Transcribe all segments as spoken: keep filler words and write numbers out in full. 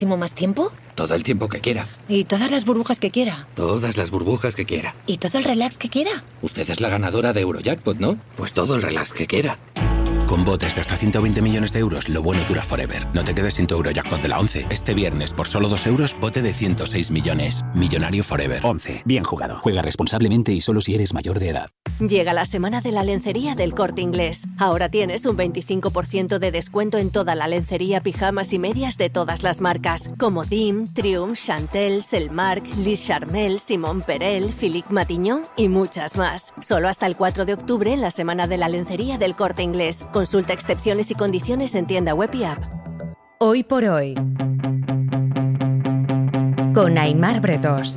más tiempo? Todo el tiempo que quiera. ¿Y todas las burbujas que quiera? Todas las burbujas que quiera. ¿Y todo el relax que quiera? Usted es la ganadora de Eurojackpot, ¿no? Pues todo el relax que quiera. Con botes de hasta ciento veinte millones de euros, lo bueno dura forever. No te quedes sin tu Eurojackpot de la once. Este viernes, por solo dos euros, bote de ciento seis millones. Millonario forever. once. Bien jugado. Juega responsablemente y solo si eres mayor de edad. Llega la semana de la lencería del Corte Inglés. Ahora tienes un veinticinco por ciento de descuento en toda la lencería, pijamas y medias de todas las marcas. Como Dim, Triumph, Chantel, Selmark, Lis Charmel, Simon Perel, Philippe Matignon y muchas más. Solo hasta el cuatro de octubre en la semana de la lencería del Corte Inglés. Consulta excepciones y condiciones en tienda web y app. Hoy por hoy, con Aimar Bretos.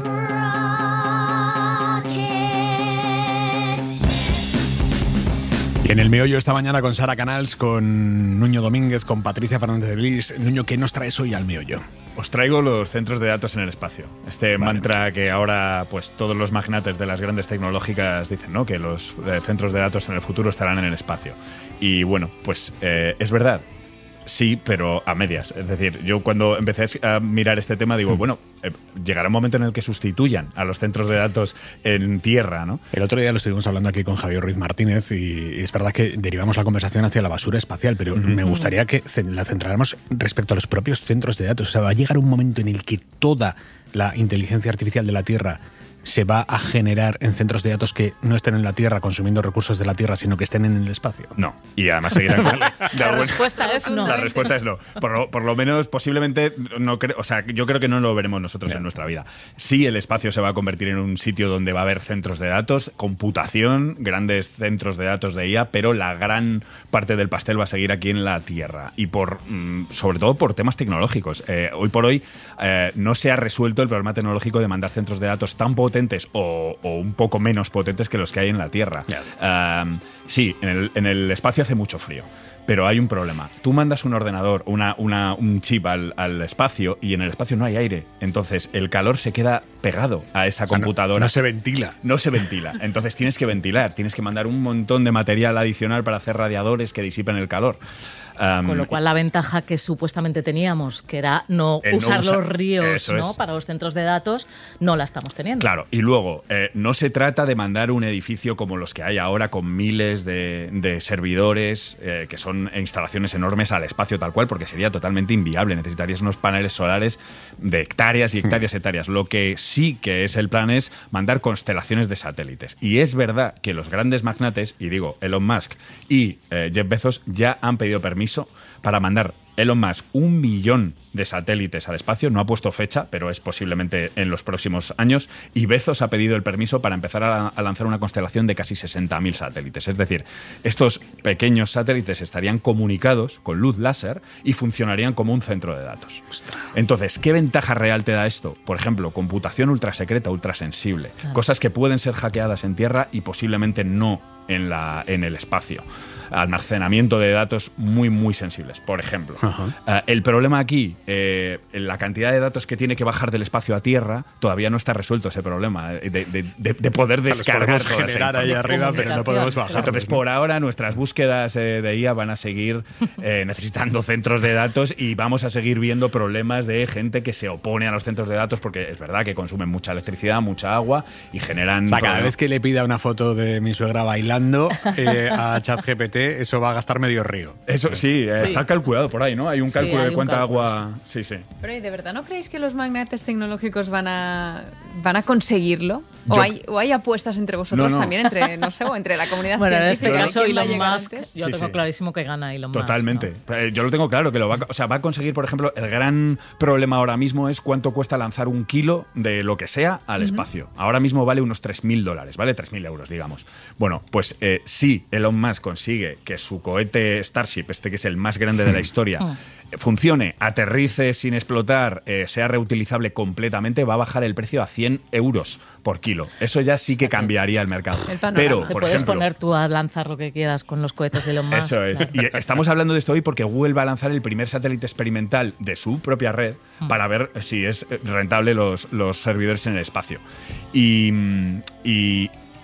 Y en el meollo esta mañana con Sara Canals, con Nuño Domínguez, con Patricia Fernández de Lis. Nuño, ¿qué nos traes hoy al meollo? Os traigo los centros de datos en el espacio. Este vale. mantra que ahora pues todos los magnates de las grandes tecnológicas dicen, ¿no? Que los eh, centros de datos en el futuro estarán en el espacio. Y bueno, pues eh, es verdad. Sí, pero a medias. Es decir, yo cuando empecé a mirar este tema digo, bueno, eh, llegará un momento en el que sustituyan a los centros de datos en tierra, ¿no? El otro día lo estuvimos hablando aquí con Javier Ruiz Martínez y, y es verdad que derivamos la conversación hacia la basura espacial, pero uh-huh. me gustaría que la centráramos respecto a los propios centros de datos. O sea, va a llegar un momento en el que toda la inteligencia artificial de la Tierra se va a generar en centros de datos que no estén en la Tierra consumiendo recursos de la Tierra, sino que estén en el espacio. No, y además seguirán con la, la respuesta es no. La respuesta es no. Por lo, por lo menos, posiblemente, no creo, o sea, yo creo que no lo veremos nosotros Bien. en nuestra vida. Sí, el espacio se va a convertir en un sitio donde va a haber centros de datos, computación, grandes centros de datos de I A, pero la gran parte del pastel va a seguir aquí en la Tierra. Y por, sobre todo por temas tecnológicos. Eh, hoy por hoy eh, no se ha resuelto el problema tecnológico de mandar centros de datos tan potentes potentes o, o un poco menos potentes que los que hay en la Tierra. Yeah. Um, sí, en el, en el espacio hace mucho frío. Pero hay un problema. Tú mandas un ordenador, una, una, un chip al, al espacio y en el espacio no hay aire. Entonces el calor se queda pegado a esa o sea, computadora. No, no se ventila. No se ventila. Entonces tienes que ventilar. Tienes que mandar un montón de material adicional para hacer radiadores que disipen el calor. Um, Con lo cual la ventaja que supuestamente teníamos, que era no usar no usa, los ríos, ¿no? Es. para los centros de datos, no la estamos teniendo. Claro, y luego, eh, no se trata de mandar un edificio como los que hay ahora con miles de, de servidores, eh, que son instalaciones enormes al espacio tal cual, porque sería totalmente inviable. Necesitarías unos paneles solares de hectáreas y hectáreas y hectáreas. Lo que sí que es el plan es mandar constelaciones de satélites. Y es verdad que los grandes magnates, y digo Elon Musk y eh, Jeff Bezos, ya han pedido permiso para mandar Elon Musk un millón de satélites al espacio. No ha puesto fecha, pero es posiblemente en los próximos años. Y Bezos ha pedido el permiso para empezar a, a lanzar una constelación de casi sesenta mil satélites. Es decir, estos pequeños satélites estarían comunicados con luz láser y funcionarían como un centro de datos. Ostras. Entonces, ¿qué ventaja real te da esto? Por ejemplo, computación ultrasecreta, ultrasensible. Claro. Cosas que pueden ser hackeadas en tierra y posiblemente no en, la, en el espacio. Almacenamiento de datos muy, muy sensibles, por ejemplo. Uh-huh. Uh, el problema aquí, eh, la cantidad de datos que tiene que bajar del espacio a tierra, todavía no está resuelto ese problema de, de, de, de poder o sea, descargar toda generar ahí arriba, pero no podemos bajar. Entonces, por ahora, nuestras búsquedas eh, de I A van a seguir eh, necesitando centros de datos y vamos a seguir viendo problemas de gente que se opone a los centros de datos porque es verdad que consumen mucha electricidad, mucha agua y generan... O sea, cada vez que le pida una foto de mi suegra bailando eh, a ChatGPT, eso va a gastar medio río. Eso sí, sí, está calculado por ahí, ¿no? Hay un cálculo sí, hay de cuánta cálculo, agua... Sí, sí. Pero ¿y de verdad no creéis que los magnates tecnológicos van a, van a conseguirlo? ¿O, Yo... hay, ¿O hay apuestas entre vosotros no, no. también, entre, no sé, o entre la comunidad bueno, científica? Bueno, en este caso Elon Musk, antes? yo sí, tengo sí. clarísimo que gana Elon Musk. Totalmente. ¿no? Yo lo tengo claro, que lo va, o sea, va a conseguir, por ejemplo, el gran problema ahora mismo es cuánto cuesta lanzar un kilo de lo que sea al uh-huh. espacio. Ahora mismo vale unos tres mil dólares, ¿vale? tres mil euros, digamos. Bueno, pues eh, si Elon Musk consigue que su cohete Starship, este que es el más grande de la historia, uh-huh. funcione, aterrice sin explotar, eh, sea reutilizable completamente, va a bajar el precio a cien euros por kilo. Eso ya sí que cambiaría el mercado. El Pero, Te por puedes ejemplo, poner tú a lanzar lo que quieras con los cohetes de Elon Musk. Eso es. Y estamos hablando de esto hoy porque Google va a lanzar el primer satélite experimental de su propia red mm. para ver si es rentable los, los servidores en el espacio. Y... y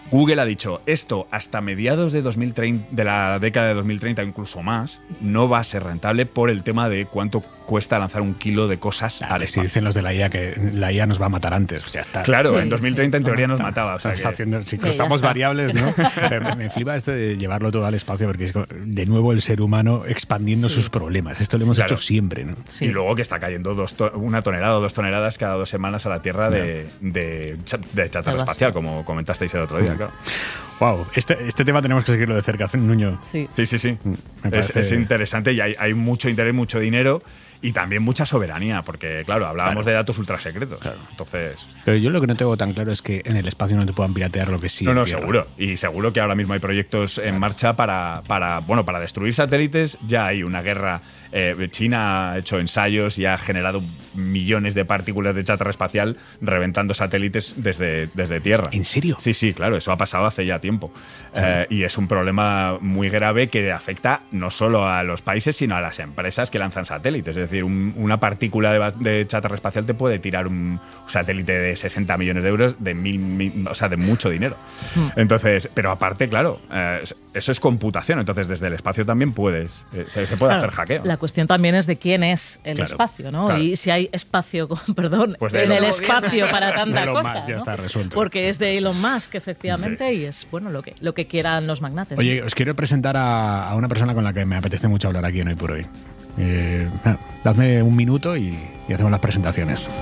Google ha dicho, esto hasta mediados de, dos mil treinta, de la década de dos mil treinta, incluso más, no va a ser rentable por el tema de cuánto cuesta lanzar un kilo de cosas ah, al espacio. Si dicen los de la I A que la I A nos va a matar antes, pues ya está. Claro, sí, en dos mil treinta sí, en teoría no, nos no, mataba. O sea que... haciendo, si cruzamos variables, ¿no? me, me flipa esto de llevarlo todo al espacio porque es de nuevo el ser humano expandiendo sí. sus problemas. Esto lo hemos sí, claro. hecho siempre, ¿no? Sí. Y luego que está cayendo dos to- una tonelada o dos toneladas cada dos semanas a la Tierra de, de, de chatarra espacial, como comentasteis el otro día, claro. Wow, este, este tema tenemos que seguirlo de cerca, Nuño. Sí, sí, sí. sí. Me parece... es, es interesante y hay, hay mucho interés, mucho dinero y también mucha soberanía, porque, claro, hablábamos claro. de datos ultra secretos. Claro. Entonces... Pero yo lo que no tengo tan claro es que en el espacio no te puedan piratear lo que sí. No, no, seguro. Y seguro que ahora mismo hay proyectos en claro. marcha para, para, bueno, para destruir satélites. Ya hay una guerra. Eh, China ha hecho ensayos y ha generado millones de partículas de chatarra espacial reventando satélites desde, desde Tierra. ¿En serio? Sí, sí, claro. Eso ha pasado hace ya tiempo. Eh, y es un problema muy grave que afecta no solo a los países, sino a las empresas que lanzan satélites. Es decir, un, una partícula de, de chatarra espacial te puede tirar un satélite de sesenta millones de euros de mil, mil o sea, de mucho dinero. Entonces, pero aparte, claro, eh, eso es computación. Entonces, desde el espacio también puedes, eh, se, se puede claro, hacer hackeo. La cuestión también es de quién es el claro, espacio, ¿no? Claro. Y si hay espacio, perdón, pues en el espacio para tanta Elon cosa, Musk, ya ¿no? está resuelto. Porque es de Elon Musk, efectivamente, sí. y es bueno lo que lo que quieran los magnates. Oye, ¿no? os quiero presentar a, a una persona con la que me apetece mucho hablar aquí en Hoy por Hoy. Eh, bueno, dadme un minuto y, y hacemos las presentaciones.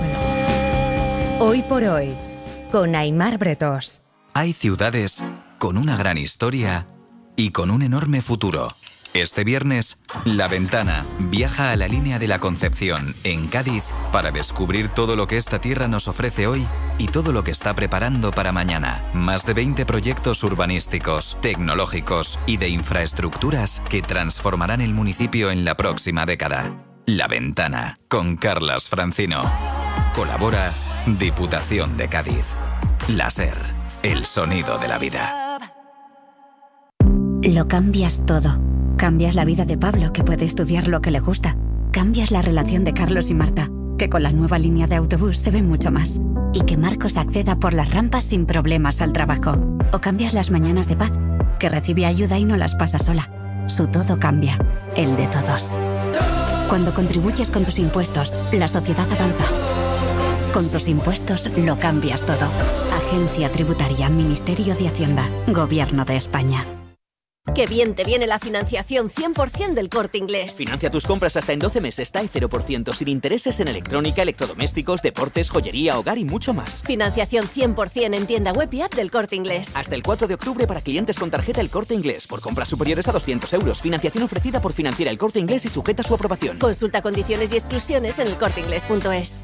Hoy por Hoy, con Aimar Bretos. Hay ciudades con una gran historia y con un enorme futuro. Este viernes, La Ventana viaja a la línea de la Concepción, en Cádiz, para descubrir todo lo que esta tierra nos ofrece hoy y todo lo que está preparando para mañana. Más de veinte proyectos urbanísticos, tecnológicos y de infraestructuras que transformarán el municipio en la próxima década. La Ventana, con Carlas Francino. Colabora Diputación de Cádiz. La SER, el sonido de la vida. Lo cambias todo. Cambias la vida de Pablo, que puede estudiar lo que le gusta. Cambias la relación de Carlos y Marta, que con la nueva línea de autobús se ve mucho más. Y que Marcos acceda por las rampas sin problemas al trabajo. O cambias las mañanas de Paz, que recibe ayuda y no las pasa sola. Su todo cambia, el de todos. Cuando contribuyes con tus impuestos, la sociedad avanza. Con tus impuestos lo cambias todo. Agencia Tributaria, Ministerio de Hacienda, Gobierno de España. ¡Qué bien te viene la financiación cien por ciento del Corte Inglés! Financia tus compras hasta en doce meses, T A E cero por ciento, sin intereses en electrónica, electrodomésticos, deportes, joyería, hogar y mucho más. Financiación cien por ciento en tienda web y app del Corte Inglés. Hasta el cuatro de octubre para clientes con tarjeta El Corte Inglés. Por compras superiores a doscientos euros. Financiación ofrecida por Financiera El Corte Inglés y sujeta a su aprobación. Consulta condiciones y exclusiones en el corte inglés punto es.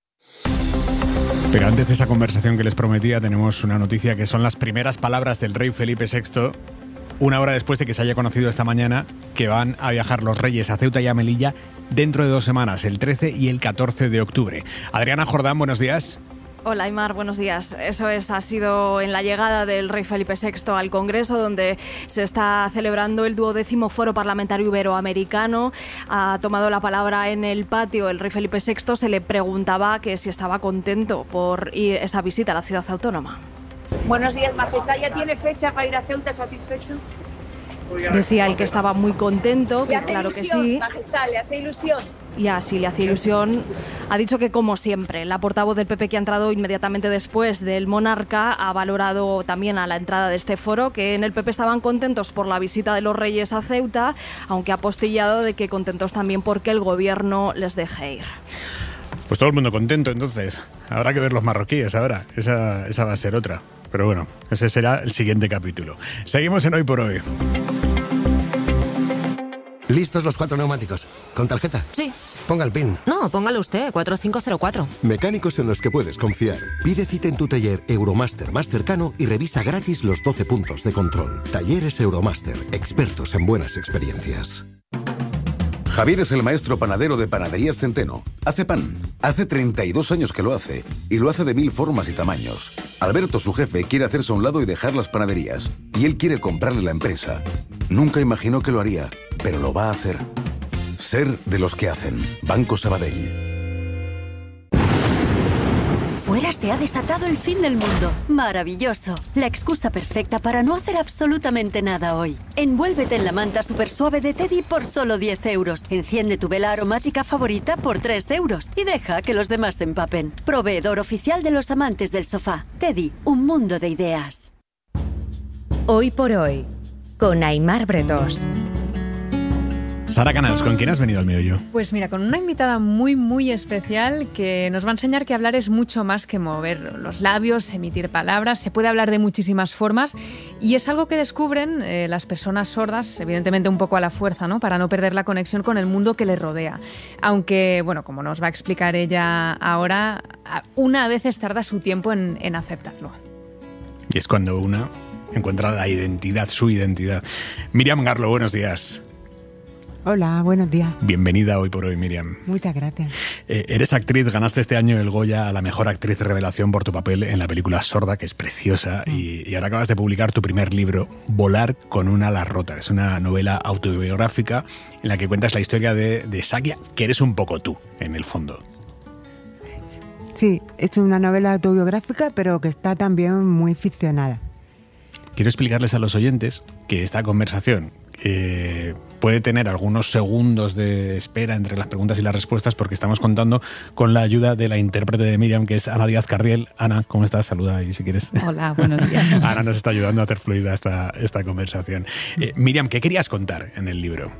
Pero antes de esa conversación que les prometía, tenemos una noticia que son las primeras palabras del rey Felipe sexto. Una hora después de que se haya conocido esta mañana que van a viajar los reyes a Ceuta y a Melilla dentro de dos semanas, el trece y el catorce de octubre. Adriana Jordán, buenos días. Hola, Aimar, buenos días. Eso es, ha sido en la llegada del rey Felipe sexto al Congreso, donde se está celebrando el duodécimo Foro Parlamentario Iberoamericano. Ha tomado la palabra en el patio el rey Felipe sexto. Se le preguntaba que si estaba contento por ir esa visita a la ciudad autónoma. Buenos días, Majestad. ¿Ya tiene fecha para ir a Ceuta? ¿Satisfecho? Decía él que estaba muy contento, que claro ilusión, que sí. Majestad, ¿le hace ilusión? Y así le hace ilusión. Ha dicho que, como siempre, la portavoz del P P, que ha entrado inmediatamente después del monarca, ha valorado también a la entrada de este foro que en el P P estaban contentos por la visita de los reyes a Ceuta, aunque ha postillado de que contentos también porque el gobierno les deje ir. Pues todo el mundo contento, entonces. Habrá que ver los marroquíes ahora. Esa, esa va a ser otra. Pero bueno, ese será el siguiente capítulo. Seguimos en Hoy por Hoy. ¿Listos los cuatro neumáticos? ¿Con tarjeta? Sí. Ponga el PIN. No, póngalo usted, cuatro cinco cero cuatro. Mecánicos en los que puedes confiar. Pide cita en tu taller Euromaster más cercano y revisa gratis los doce puntos de control. Talleres Euromaster, expertos en buenas experiencias. Javier es el maestro panadero de Panaderías Centeno. Hace pan. Hace treinta y dos años que lo hace. Y lo hace de mil formas y tamaños. Alberto, su jefe, quiere hacerse a un lado y dejar las panaderías. Y él quiere comprarle la empresa. Nunca imaginó que lo haría, pero lo va a hacer. Ser de los que hacen. Banco Sabadell. Fue Afuera se ha desatado el fin del mundo. Maravilloso. La excusa perfecta para no hacer absolutamente nada hoy. Envuélvete en la manta super suave de Teddy por solo diez euros. Enciende tu vela aromática favorita por tres euros. Y deja que los demás se empapen. Proveedor oficial de los amantes del sofá. Teddy, un mundo de ideas. Hoy por hoy, con Aimar Bretos. Sara Canals, ¿con quién has venido al meollo? Pues mira, con una invitada muy, muy especial que nos va a enseñar que hablar es mucho más que mover los labios, emitir palabras. Se puede hablar de muchísimas formas y es algo que descubren eh, las personas sordas, evidentemente un poco a la fuerza, ¿no? Para no perder la conexión con el mundo que les rodea. Aunque, bueno, como nos va a explicar ella ahora, una a veces tarda su tiempo en, en aceptarlo. Y es cuando una encuentra la identidad, su identidad. Miriam Garlo, buenos días. Hola, buenos días. Bienvenida Hoy por Hoy, Miriam. Muchas gracias. Eh, eres actriz, ganaste este año el Goya a la mejor actriz revelación por tu papel en la película Sorda, que es preciosa, mm. y, y ahora acabas de publicar tu primer libro, Volar con una ala rota. Es una novela autobiográfica en la que cuentas la historia de, de Sakia, que eres un poco tú, en el fondo. Sí, es una novela autobiográfica, pero que está también muy ficcionada. Quiero explicarles a los oyentes que esta conversación eh, puede tener algunos segundos de espera entre las preguntas y las respuestas porque estamos contando con la ayuda de la intérprete de Miriam, que es Ana Díaz Carriel. Ana, ¿cómo estás? Saluda ahí si quieres. Hola, buenos días. Ana nos está ayudando a hacer fluida esta, esta conversación. Eh, Miriam, ¿qué querías contar en el libro?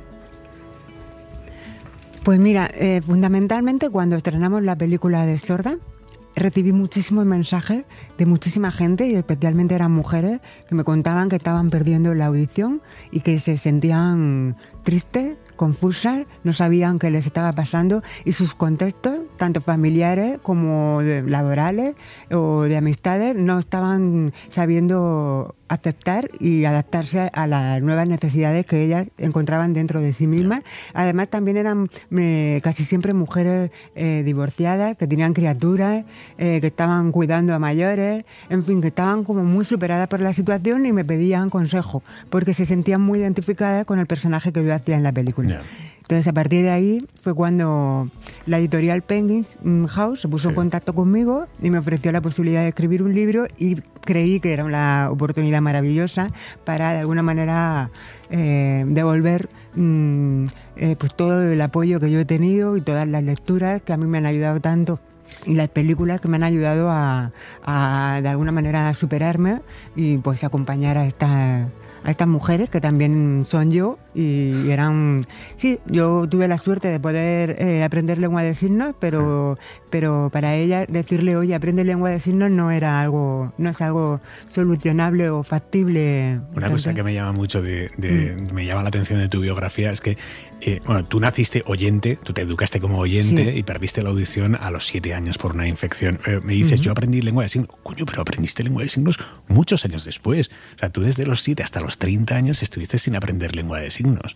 Pues mira, eh, fundamentalmente cuando estrenamos la película de Sorda, recibí muchísimos mensajes de muchísima gente, y especialmente eran mujeres, que me contaban que estaban perdiendo la audición y que se sentían tristes, confusas, no sabían qué les estaba pasando, y sus contextos, tanto familiares como de laborales o de amistades, no estaban sabiendo aceptar y adaptarse a las nuevas necesidades que ellas encontraban dentro de sí mismas. Además, también eran eh, casi siempre mujeres eh, divorciadas, que tenían criaturas, eh, que estaban cuidando a mayores, en fin, que estaban como muy superadas por la situación y me pedían consejo, porque se sentían muy identificadas con el personaje que yo hacía en la película. Yeah. Entonces, a partir de ahí fue cuando la editorial Penguin House se puso sí. en contacto conmigo y me ofreció la posibilidad de escribir un libro, y creí que era una oportunidad maravillosa para, de alguna manera, eh, devolver mmm, eh, pues todo el apoyo que yo he tenido y todas las lecturas que a mí me han ayudado tanto, y las películas que me han ayudado a, a de alguna manera, a superarme y pues acompañar a estas a estas mujeres que también son yo, y eran... Sí, yo tuve la suerte de poder eh, aprender lengua de signos, pero, pero para ellas decirle, oye, aprende lengua de signos no era algo, no es algo solucionable o factible. Una Entonces, cosa que me llama mucho de, de mm. me llama la atención de tu biografía es que eh, bueno, tú naciste oyente, tú te educaste como oyente sí. y perdiste la audición a los siete años por una infección. Eh, me dices, uh-huh. yo aprendí lengua de signos. Coño, pero aprendiste lengua de signos muchos años después. O sea, tú desde los siete hasta los treinta años estuviste sin aprender lengua de signos.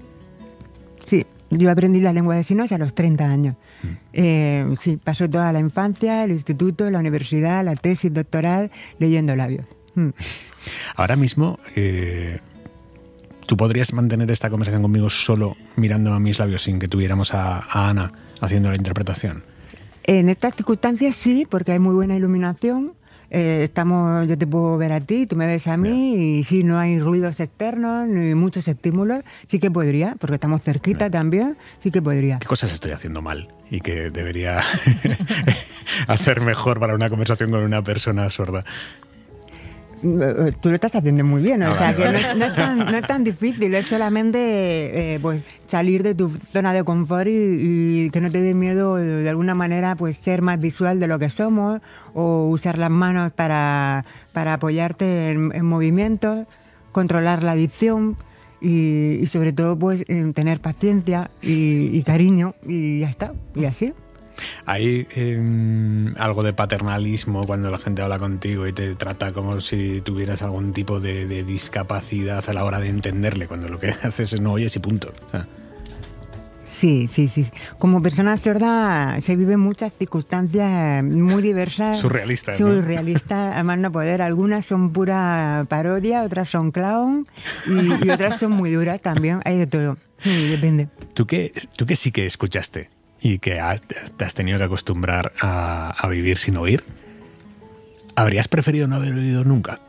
Sí, yo aprendí la lengua de signos a los treinta años. Mm. Eh, sí, pasó toda la infancia, el instituto, la universidad, la tesis doctoral, leyendo labios. Mm. Ahora mismo, eh, ¿tú podrías mantener esta conversación conmigo solo mirando a mis labios sin que tuviéramos a, a Ana haciendo la interpretación? En estas circunstancias sí, porque hay muy buena iluminación. Eh, estamos, yo te puedo ver a ti, tú me ves a mí, yeah. y si no hay ruidos externos ni muchos estímulos, sí que podría, porque estamos cerquita yeah. también, sí que podría. ¿Qué cosas estoy haciendo mal y que debería hacer mejor para una conversación con una persona sorda? Tú lo estás haciendo muy bien, o ah, sea, vale, que vale. No, no, es tan, no es tan difícil, es solamente eh, pues salir de tu zona de confort y, y que no te dé miedo de, de alguna manera pues ser más visual de lo que somos, o usar las manos para, para apoyarte en, en movimientos, controlar la dicción y, y sobre todo pues tener paciencia y, y cariño, y ya está, y así. ¿Hay eh, algo de paternalismo cuando la gente habla contigo y te trata como si tuvieras algún tipo de, de discapacidad a la hora de entenderle, cuando lo que haces es no oyes y punto? Ah. Sí, sí, sí. Como persona sorda se viven muchas circunstancias muy diversas. Surrealistas, ¿no? Surrealistas, además no poder. Algunas son pura parodia, otras son clown y, y otras son muy duras también. Hay de todo. Sí, depende. ¿Tú qué, tú qué sí que escuchaste y que has, te has tenido que acostumbrar a, a vivir sin oír? ¿Habrías preferido no haber oído nunca?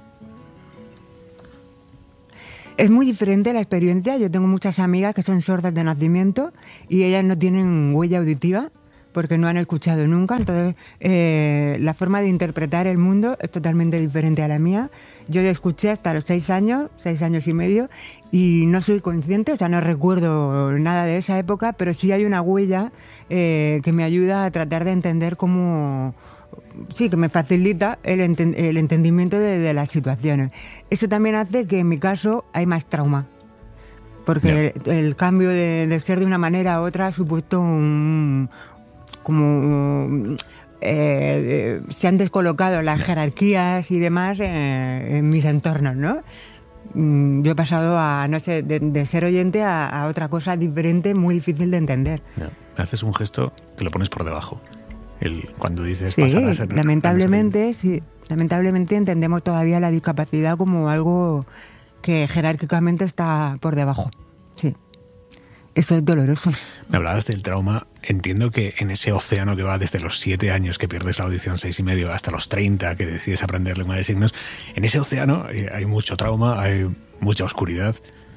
Es muy diferente la experiencia. Yo tengo muchas amigas que son sordas de nacimiento y ellas no tienen huella auditiva porque no han escuchado nunca. Entonces, eh, la forma de interpretar el mundo es totalmente diferente a la mía. Yo escuché hasta los seis años, seis años y medio, y no soy consciente, o sea, no recuerdo nada de esa época, pero sí hay una huella eh, que me ayuda a tratar de entender cómo... Sí, que me facilita el, enten- el entendimiento de, de las situaciones. Eso también hace que en mi caso hay más trauma, porque el, el cambio de, de ser de una manera a otra ha supuesto un... como... Eh, se han descolocado las jerarquías y demás eh, en mis entornos, ¿no? Mm, yo he pasado a, no sé, de, de ser oyente a, a otra cosa diferente, muy difícil de entender. No, haces un gesto que lo pones por debajo. El, cuando dices sí, pasar a ser... lamentablemente, sí, lamentablemente entendemos todavía la discapacidad como algo que jerárquicamente está por debajo. Sí. Eso es doloroso. Me hablabas del trauma. Entiendo que en ese océano que va desde los siete años que pierdes la audición, seis y medio, hasta los treinta que decides aprender lengua de signos, en ese océano hay mucho trauma, hay mucha oscuridad.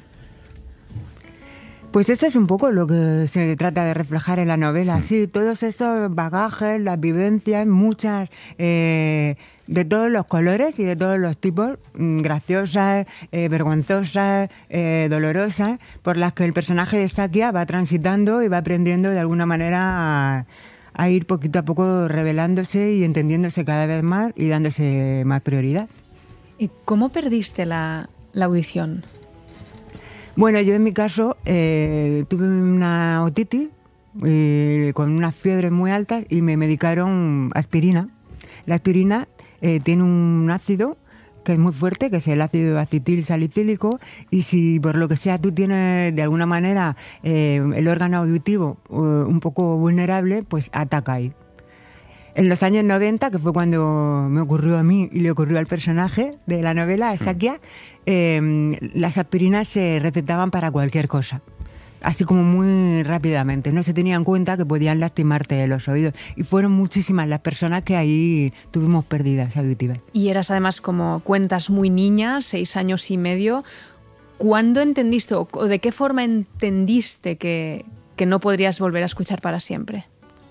Pues eso es un poco lo que se trata de reflejar en la novela. Sí, todos esos bagajes, las vivencias, muchas, eh, de todos los colores y de todos los tipos, graciosas, eh, vergonzosas, eh, dolorosas, por las que el personaje de Sakia va transitando y va aprendiendo de alguna manera a, a ir poquito a poco revelándose y entendiéndose cada vez más y dándose más prioridad. ¿Y cómo perdiste la, la audición? Bueno, yo en mi caso eh, tuve una otitis eh, con unas fiebres muy altas y me medicaron aspirina. La aspirina eh, tiene un ácido que es muy fuerte, que es el ácido acetil salicílico, y si por lo que sea tú tienes de alguna manera eh, el órgano auditivo eh, un poco vulnerable, pues ataca ahí. En los años noventa, que fue cuando me ocurrió a mí y le ocurrió al personaje de la novela, a Sakia, eh, las aspirinas se recetaban para cualquier cosa, así como muy rápidamente. No se tenía en cuenta que podían lastimarte los oídos. Y fueron muchísimas las personas que ahí tuvimos pérdidas auditivas. Y eras además, como cuentas, muy niña, seis años y medio. ¿Cuándo entendiste o de qué forma entendiste que, que no podrías volver a escuchar para siempre?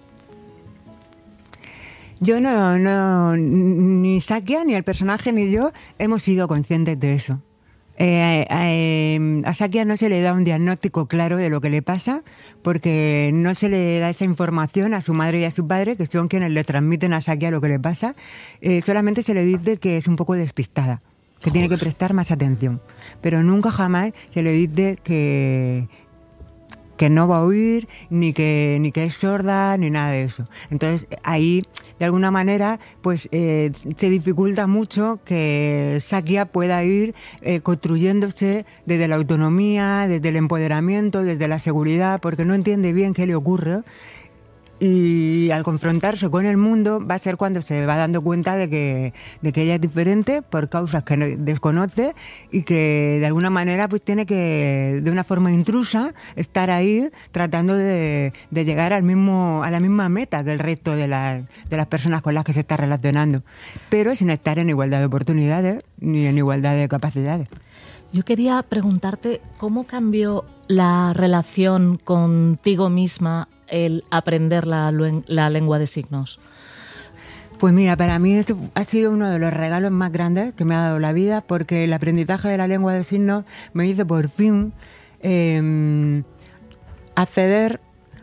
Yo no, no, ni Sakia, ni el personaje, ni yo hemos sido conscientes de eso. Eh, eh, a Sakia no se le da un diagnóstico claro de lo que le pasa, porque no se le da esa información a su madre y a su padre, que son quienes le transmiten a Sakia lo que le pasa. Eh, solamente se le dice que es un poco despistada, que Joder. tiene que prestar más atención. Pero nunca jamás se le dice que... que no va a oír, ni que, ni que es sorda, ni nada de eso. Entonces, ahí, de alguna manera, pues eh, se dificulta mucho que Sakia pueda ir eh, construyéndose desde la autonomía, desde el empoderamiento, desde la seguridad, porque no entiende bien qué le ocurre. Y al confrontarse con el mundo va a ser cuando se va dando cuenta de que, de que ella es diferente por causas que no, desconoce, y que de alguna manera pues tiene que, de una forma intrusa, estar ahí tratando de, de llegar al mismo, a la misma meta que el resto de, la, de las personas con las que se está relacionando, pero sin estar en igualdad de oportunidades ni en igualdad de capacidades. Yo quería preguntarte cómo cambió la relación contigo misma el aprender la, la lengua de signos. Pues mira, para mí esto ha sido uno de los regalos más grandes que me ha dado la vida, porque el aprendizaje de la lengua de signos me hizo por fin eh, acceder,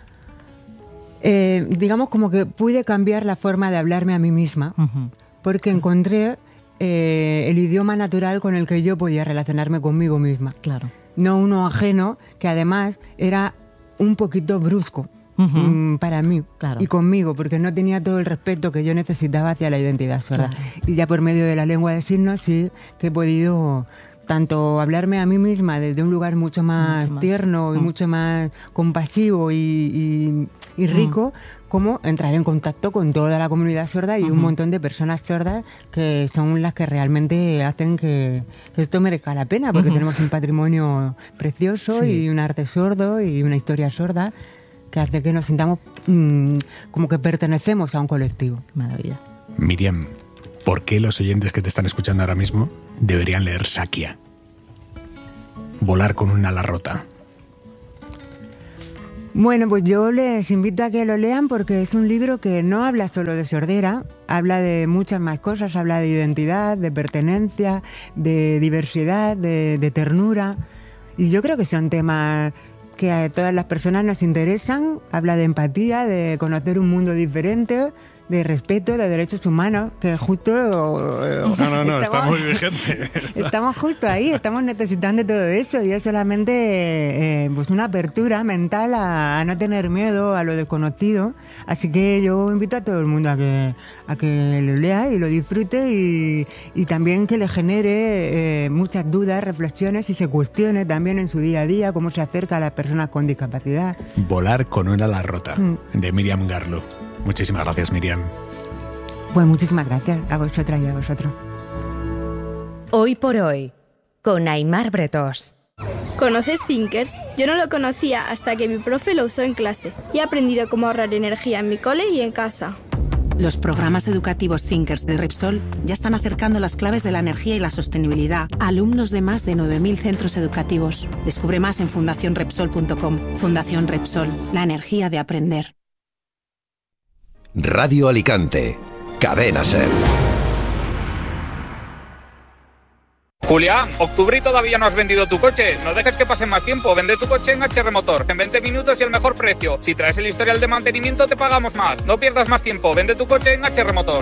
eh, digamos como que pude cambiar la forma de hablarme a mí misma, uh-huh. porque encontré eh, el idioma natural con el que yo podía relacionarme conmigo misma. Claro. No uno ajeno, que además era un poquito brusco. Uh-huh. Para mí, claro. Y conmigo, porque no tenía todo el respeto que yo necesitaba hacia la identidad sorda. Claro. Y ya por medio de la lengua de signos sí que he podido tanto hablarme a mí misma desde un lugar mucho más, mucho más tierno y uh. mucho más compasivo y, y, y rico, uh. como entrar en contacto con toda la comunidad sorda y uh-huh. un montón de personas sordas que son las que realmente hacen que, que esto merezca la pena, porque uh-huh. tenemos un patrimonio precioso sí. y un arte sordo y una historia sorda que hace que nos sintamos mmm, como que pertenecemos a un colectivo. Maravilla. Miriam, por qué los oyentes que te están escuchando ahora mismo deberían leer Sakia. Volar con un ala rota. Bueno, pues yo les invito a que lo lean porque es un libro que no habla solo de sordera, habla de muchas más cosas, habla de identidad, de pertenencia, de diversidad, de, de ternura. Y yo creo que son temas que a todas las personas nos interesan. Habla de empatía, de conocer un mundo diferente, de respeto, de derechos humanos, que justo... No, no, no, estamos, está muy vigente. Estamos justo ahí, estamos necesitando todo eso y es solamente eh, pues una apertura mental a, a no tener miedo a lo desconocido. Así que yo invito a todo el mundo a que, a que lo lea y lo disfrute y, y también que le genere eh, muchas dudas, reflexiones y se cuestione también en su día a día cómo se acerca a las personas con discapacidad. Volar con una ala rota, mm. de Miriam Garlo. Muchísimas gracias, Miriam. Pues muchísimas gracias a vosotras y a vosotros. Hoy por hoy, con Aimar Bretos. ¿Conoces Thinkers? Yo no lo conocía hasta que mi profe lo usó en clase y he aprendido cómo ahorrar energía en mi cole y en casa. Los programas educativos Thinkers de Repsol ya están acercando las claves de la energía y la sostenibilidad a alumnos de más de nueve mil centros educativos. Descubre más en fundación repsol punto com. Fundación Repsol, la energía de aprender. Radio Alicante, Cadena SER. Julián, octubre y todavía no has vendido tu coche. No dejes que pase más tiempo. Vende tu coche en H R Motor. En veinte minutos y el mejor precio. Si traes el historial de mantenimiento te pagamos más. No pierdas más tiempo. Vende tu coche en H R Motor.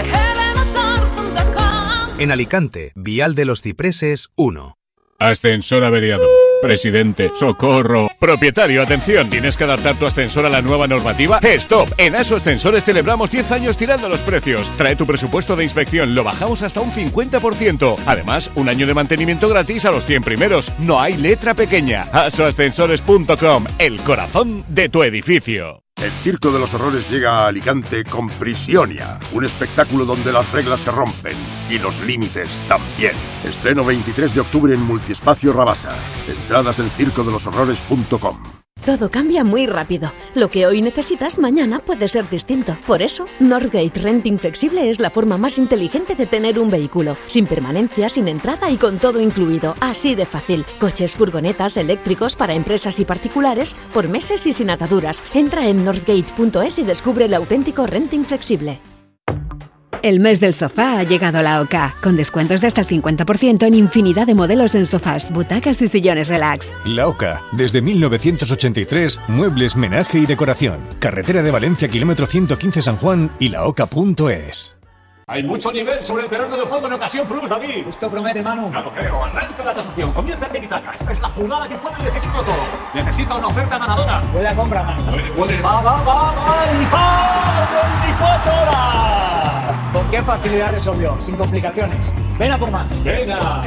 En Alicante, Vial de los Cipreses uno. Ascensor averiado. Presidente, socorro. Propietario, atención, ¿tienes que adaptar tu ascensor a la nueva normativa? ¡Stop! En ASO Ascensores celebramos diez años tirando los precios. Trae tu presupuesto de inspección, lo bajamos hasta un cincuenta por ciento. Además, un año de mantenimiento gratis a los cien primeros. No hay letra pequeña. aso ascensores punto com, el corazón de tu edificio. El Circo de los Horrores llega a Alicante con Prisionia, un espectáculo donde las reglas se rompen y los límites también. Estreno veintitrés de octubre en Multiespacio Rabasa. Entradas en circo de los horrores punto com. Todo cambia muy rápido. Lo que hoy necesitas, mañana puede ser distinto. Por eso, Northgate Renting Flexible es la forma más inteligente de tener un vehículo. Sin permanencia, sin entrada y con todo incluido. Así de fácil. Coches, furgonetas, eléctricos para empresas y particulares, por meses y sin ataduras. Entra en northgate punto es y descubre el auténtico renting flexible. El mes del sofá ha llegado a la OCA, con descuentos de hasta el cincuenta por ciento en infinidad de modelos en sofás, butacas y sillones relax. La OCA, desde mil novecientos ochenta y tres, muebles, menaje y decoración. Carretera de Valencia, kilómetro ciento quince San Juan y la oca punto es. Hay mucho nivel sobre el terreno de juego en Ocasión Plus, David. Esto promete, Manu. Ya lo creo. Arranca la tasación. Comienza el tiki-taka. Esta es la jugada que puede decidirlo todo. Necesita una oferta ganadora. Puede compra, Manu. Puede, puede. Va, va, va, va. ¡Y va! veinticuatro horas! ¿Con qué facilidad resolvió? Sin complicaciones. Ven a por más. Venga.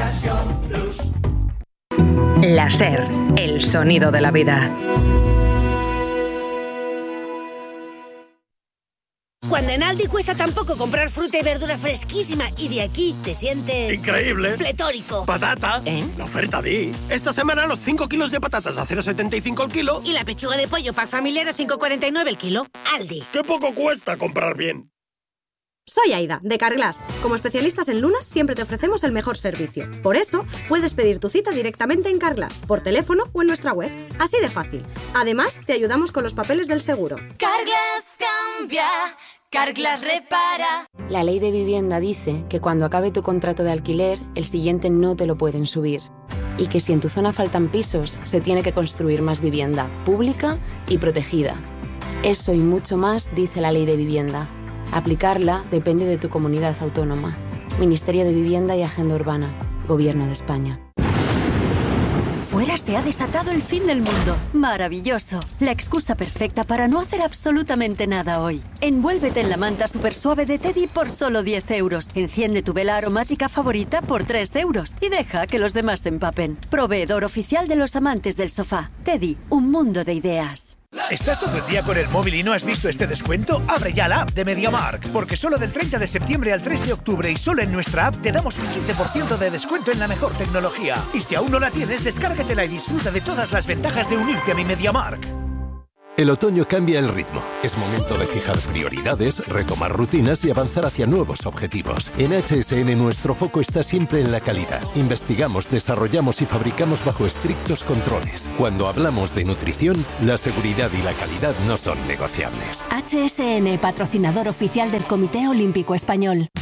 La SER, el sonido de la vida. Cuando en Aldi cuesta tan poco comprar fruta y verdura fresquísima y de aquí te sientes... ¡increíble! ¡Pletórico! ¡Patata! ¿Eh? La oferta di. Esta semana los cinco kilos de patatas a cero coma setenta y cinco el kilo. Y la pechuga de pollo pack familiar a cinco coma cuarenta y nueve el kilo. Aldi. ¡Qué poco cuesta comprar bien! Soy Aida, de Carglass. Como especialistas en lunas, siempre te ofrecemos el mejor servicio. Por eso, puedes pedir tu cita directamente en Carglass, por teléfono o en nuestra web. Así de fácil. Además, te ayudamos con los papeles del seguro. Carglass cambia, Carglass repara. La ley de vivienda dice que cuando acabe tu contrato de alquiler, el siguiente no te lo pueden subir. Y que si en tu zona faltan pisos, se tiene que construir más vivienda, pública y protegida. Eso y mucho más dice la ley de vivienda. Aplicarla depende de tu comunidad autónoma. Ministerio de Vivienda y Agenda Urbana. Gobierno de España. Fuera se ha desatado el fin del mundo. Maravilloso. La excusa perfecta para no hacer absolutamente nada hoy. Envuélvete en la manta super suave de Teddy por solo diez euros. Enciende tu vela aromática favorita por tres euros. Y deja que los demás se empapen. Proveedor oficial de los amantes del sofá. Teddy, un mundo de ideas. ¿Estás todo el día con el móvil y no has visto este descuento? Abre ya la app de MediaMarkt, porque solo del treinta de septiembre al tres de octubre y solo en nuestra app te damos un quince por ciento de descuento en la mejor tecnología. Y si aún no la tienes, descárgatela y disfruta de todas las ventajas de unirte a mi MediaMarkt. El otoño cambia el ritmo. Es momento de fijar prioridades, retomar rutinas y avanzar hacia nuevos objetivos. En H S N nuestro foco está siempre en la calidad. Investigamos, desarrollamos y fabricamos bajo estrictos controles. Cuando hablamos de nutrición, la seguridad y la calidad no son negociables. H S N, patrocinador oficial del Comité Olímpico Español.